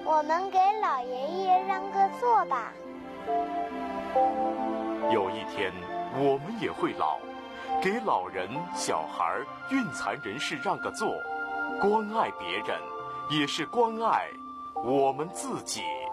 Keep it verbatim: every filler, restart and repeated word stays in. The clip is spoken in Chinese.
我们给老爷爷让个座吧。 有一天，我们也会老，给老人、小孩、孕残人士让个座，关爱别人，也是关爱我们自己。